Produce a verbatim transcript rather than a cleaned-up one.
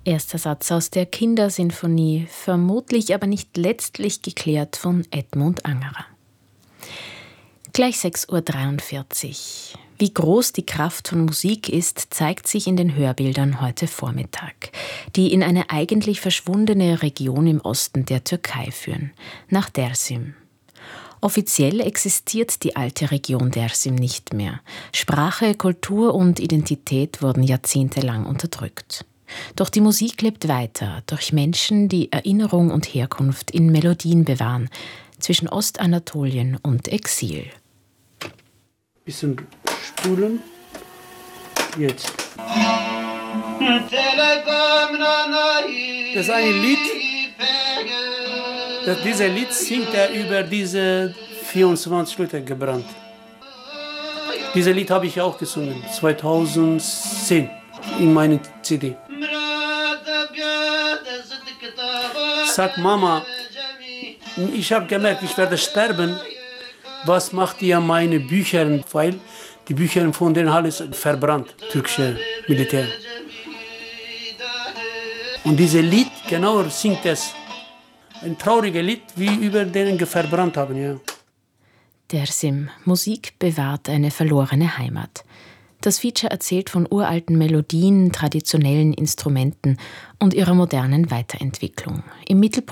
Erster Satz aus der Kindersinfonie, vermutlich aber nicht letztlich geklärt, von Edmund Angerer. Gleich sechs Uhr dreiundvierzig. Wie groß die Kraft von Musik ist, zeigt sich in den Hörbildern heute Vormittag, die in eine eigentlich verschwundene Region im Osten der Türkei führen, nach Dersim. Offiziell existiert die alte Region Dersim nicht mehr. Sprache, Kultur und Identität wurden jahrzehntelang unterdrückt. Doch die Musik lebt weiter, durch Menschen, die Erinnerung und Herkunft in Melodien bewahren, zwischen Ostanatolien und Exil. Bisschen spulen. Jetzt. Das ist ein Lied. Das, dieser Lied singt er über diese vierundzwanzig Leute gebrannt. Dieses Lied habe ich auch gesungen, zweitausendzehn, in meiner C D. Sag Mama, ich habe gemerkt, ich werde sterben. Was macht ihr meine Bücher? Weil die Bücher von denen alles verbrannt, türkische Militär. Und dieses Lied, genau singt es. Ein trauriges Lied, wie über denen verbrannt haben, ja. Dersim, Musik bewahrt eine verlorene Heimat. Das Feature erzählt von uralten Melodien, traditionellen Instrumenten und ihrer modernen Weiterentwicklung. Im Mittelpunkt